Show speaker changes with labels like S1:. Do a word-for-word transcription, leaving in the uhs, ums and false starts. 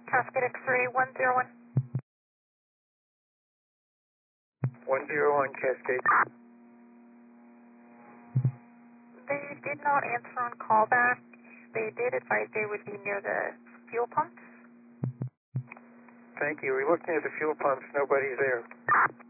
S1: Cascade X-ray one zero one.
S2: one zero one Cascade.
S1: They did not answer on callback. They did advise they would be near the fuel pumps.
S2: Thank you. We're looking at the fuel pumps. Nobody's there.